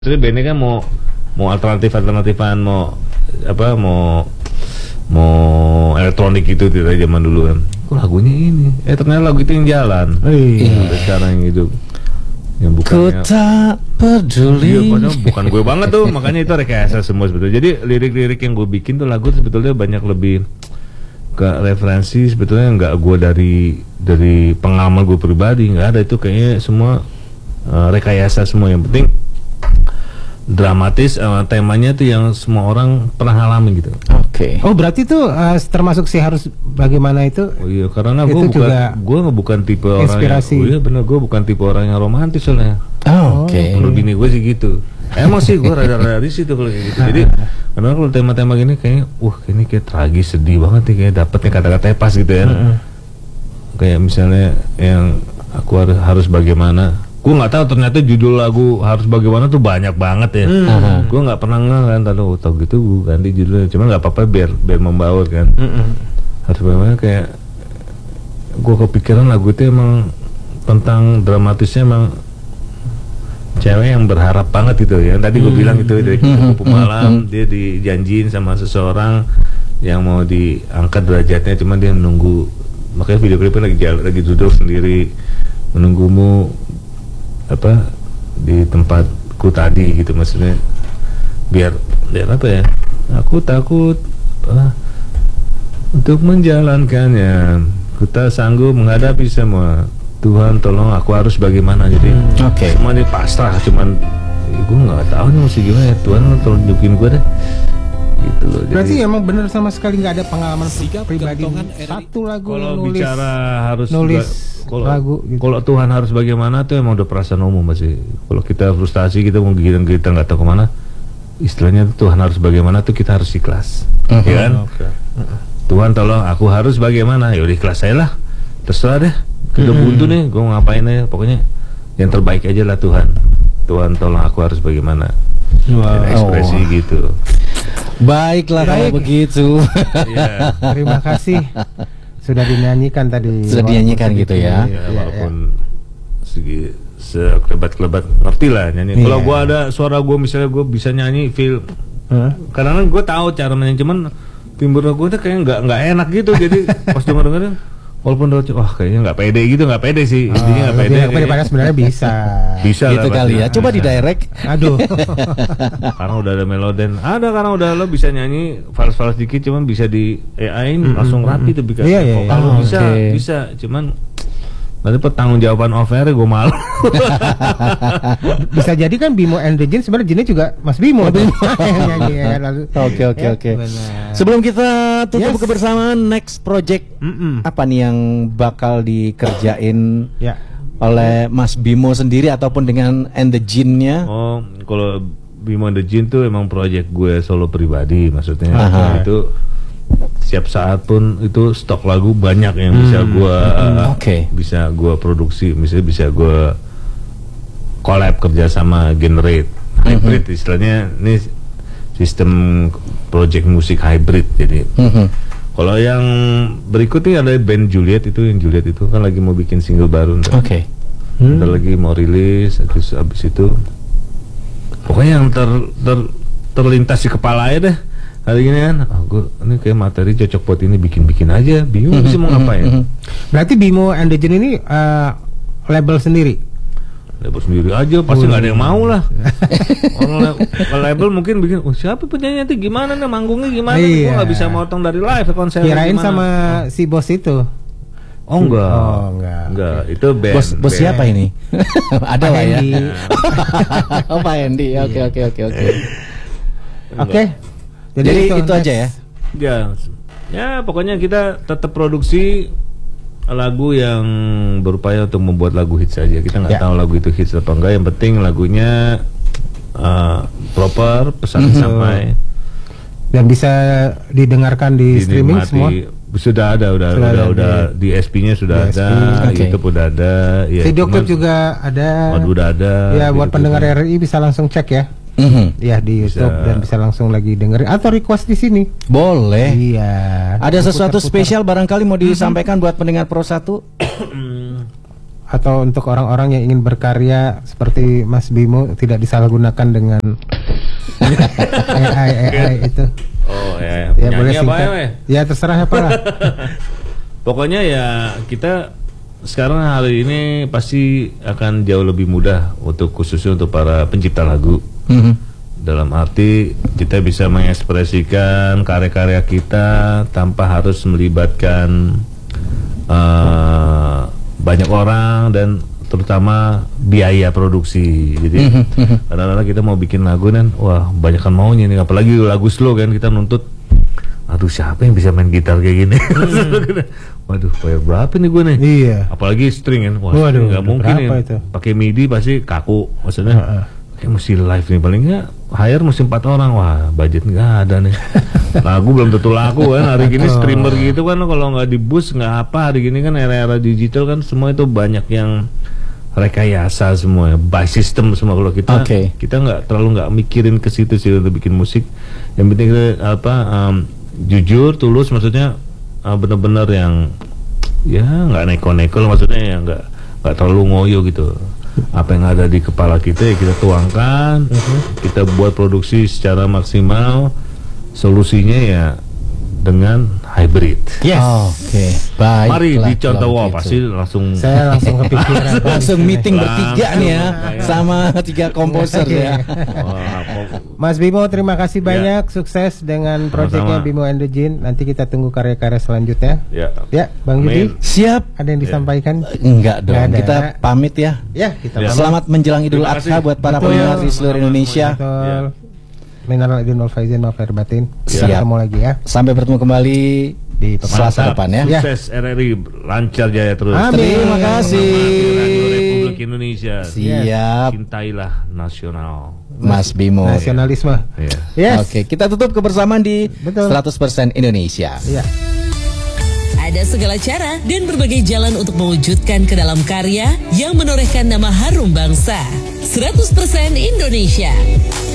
Jadi bandnya kan mau alternatifan, mau elektronik gitu dari zaman dulu kan. Kok lagunya ini? Ternyata lagu itu yang jalan. Sekarang yang hidup. Yang bukannya. Ku tak peduli. Iya, padahal bukan gue banget tuh, makanya itu rekayasa semua sebetulnya. Jadi lirik-lirik yang gue bikin tuh lagu sebetulnya banyak lebih ke referensi, sebetulnya nggak gue dari pengalaman gue pribadi, nggak ada, itu kayaknya semua rekayasa semua. Yang penting dramatis, temanya tuh yang semua orang pernah ngalamin gitu. Oke. Oh berarti tuh termasuk sih harus bagaimana itu? Oh iya, karena gue bukan tipe inspirasi. orang yang, oh iya bener, gue bukan tipe orang yang romantis soalnya. Oke. Menurut bini gue sih gitu. Emang sih gue rada-rada risih tuh kalau kayak gitu. Jadi karena kalau tema-tema gini kayaknya, ini kayak tragis, sedih banget nih, kayak dapetnya kata-katanya pas gitu ya. Kayak misalnya yang aku harus bagaimana. Gue nggak tahu ternyata judul lagu harus bagaimana tuh banyak banget ya. Gue nggak pernah kan, tahu gitu gue ganti judulnya. Cuma nggak apa-apa biar membaur kan. Harus bagaimana, kayak gue kepikiran lagu itu emang tentang dramatisnya, emang cewek yang berharap banget gitu ya. Tadi gue bilang gitu, dari kupu malam dia dijanjiin sama seseorang yang mau diangkat derajatnya, cuma dia menunggu. Makanya video klipnya lagi duduk sendiri menunggumu di tempatku tadi gitu, maksudnya biar apa ya, aku takut untuk menjalankannya, ku tak sanggup menghadapi semua, Tuhan tolong aku harus bagaimana. Jadi semua ini pasrah, cuman gue nggak tahu nih mesti gimana ya, Tuhan tolong tunjukin gue deh gitu loh. Berarti emang bener sama sekali nggak ada pengalaman pribadi satu lagu kalau nulis, bicara harus lagu gitu. Kalau Tuhan harus bagaimana tuh emang udah perasaan umum masih. Kalau kita frustasi, kita mau kita nggak tahu kemana, istilahnya Tuhan harus bagaimana tuh kita harus ikhlas, ya kan? Tuhan tolong aku harus bagaimana, ya udah ikhlas saya lah, terserah deh, kita buntu nih, gue mau ngapain aja, pokoknya yang terbaik aja lah Tuhan. Tuhan tolong aku harus bagaimana, ekspresi gitu. Baiklah kalau begitu. Terima kasih sudah dinyanyikan tadi. Sudah dinyanyikan gitu ya. Walaupun segi sekelebat-kelebat ngerti lah nyanyi. Kalau gue ada suara gue, misalnya gue bisa nyanyi feel. Kadang-kadang gue tahu cara menyanyi, cuman timbre gue tuh kayak nggak enak gitu. Jadi pas denger-dengerin, walaupun udah kayaknya nggak pede sih. Intinya nggak pede. Padahal sebenarnya bisa gitu lah, kali ya. Coba di direct. Aduh. Karena udah ada meloden, karena udah lo bisa nyanyi fals-fals dikit, cuman bisa di AI-in langsung rapi tuh bikin. Kalau bisa, cuman nanti tanggung jawaban off-air gue malu. Bisa jadi kan Bimo and the Jin sebenarnya jinnya juga Mas Bimo. Yang nyanyi ya. Oke. Sebelum kita tutup kebersamaan, next project apa nih yang bakal dikerjain oleh Mas Bimo sendiri ataupun dengan and the Jin-nya? Oh, kalau Bimo and the Jin tuh emang project gue solo pribadi, maksudnya. Itu setiap saat pun itu stok lagu banyak yang bisa gue produksi, misalnya bisa gue collab kerja sama Generate hybrid, istilahnya ini sistem project musik hybrid. Jadi kalau yang berikut nih ada band Juliet, itu yang Juliet itu kan lagi mau bikin single baru, ntar lagi mau rilis, terus abis itu pokoknya yang terlintas di kepala aja deh hari ini kan. Ini kayak materi cocok buat ini, bikin aja, bingung sih mau ngapain. Berarti Bimo and the Jin ini label sendiri? Label sendiri aja, pasti nggak ada yang mau lah. Orang label mungkin bikin, siapa penyanyi nanti gimana nih, manggungnya gimana? Gue nggak bisa motong dari live konser. Kirain sama si bos itu. Oh enggak. Itu band. Bos siapa ini? Ada lah ya. Oh Pak Hendy. Oke. Jadi itu aja ya. Ya pokoknya kita tetap produksi lagu yang berupaya untuk membuat lagu hits saja. Kita nggak tahu lagu itu hits apa enggak. Yang penting lagunya proper, pesan sampai dan bisa didengarkan di streaming semua. Sudah ada di SP-nya sudah ada, YouTube udah ada. Video klip juga ada. Udah ada. Ya buat pendengar RRI bisa langsung cek ya. Ya di YouTube dan bisa langsung lagi dengerin atau request di sini. Boleh. Iya. Ada sesuatu spesial barangkali mau disampaikan buat pendengar Pro 1? atau untuk orang-orang yang ingin berkarya seperti Mas Bimo tidak disalahgunakan dengan AI itu. Oh ya. Boleh singkat. Ya terserah apa lah. Pokoknya ya kita sekarang hari ini pasti akan jauh lebih mudah untuk khususnya untuk para pencipta lagu. Dalam arti kita bisa mengekspresikan karya-karya kita tanpa harus melibatkan banyak orang dan terutama biaya produksi. Jadi kadang-kadang kita mau bikin lagu kan, wah banyak kan maunya nih, apalagi lagu slow kan, kita nuntut, aduh siapa yang bisa main gitar kayak gini? Waduh, bayar berapa nih gue nih? Iya. Apalagi string kan, wah nggak mungkin ya. Pakai MIDI pasti kaku, maksudnya. Kayak mesti live nih, paling nggak hire mesti 4 orang, wah budget nggak ada nih. Lagu belum tentu laku kan hari gini, streamer gitu kan, kalau nggak di boost nggak apa. Hari gini kan era-era digital kan, semua itu banyak yang rekayasa semua, by system semua. Kalau kita kita nggak terlalu mikirin ke situ sih untuk bikin musik. Yang penting kita jujur, tulus, maksudnya bener-bener yang ya nggak neko-neko, maksudnya ya nggak terlalu ngoyo gitu. Apa yang ada di kepala kita ya kita tuangkan, kita buat produksi secara maksimal. Solusinya ya dengan hybrid. Yes. Baik. Mari dicontoh, wah pasti langsung. Saya langsung kepikiran. Langsung meeting bertiga nih ya, sama 3 komposer ya. Mas Bimo, terima kasih banyak, sukses dengan proyeknya Bimo and the Jin. Nanti kita tunggu karya-karya selanjutnya. Ya, Bang Yudi. Siap. Ada yang disampaikan? Enggak dong. Kita pamit ya. Ya, kita pamit. Selamat menjelang Idul Adha buat para pendengar di seluruh Indonesia. Minal aidin wal faizin, maaf lahir batin. Ketemu lagi ya. Sampai bertemu kembali di Selasa depan ya. Sukses RRI, lancar jaya terus. Terima kasih. Radio Republik Indonesia. Siap. Cintailah nasional. Mas Bimo. Nasionalisme. Yes. Oke, kita tutup kebersamaan di 100% Indonesia. Iya. Ada segala cara dan berbagai jalan untuk mewujudkan ke dalam karya yang menorehkan nama harum bangsa. 100% Indonesia.